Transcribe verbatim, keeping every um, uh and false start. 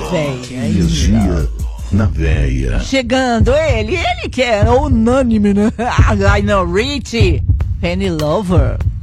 véia. Energia na veia. Chegando ele, ele que é unânime, né? I know, Richie, Penny Lover.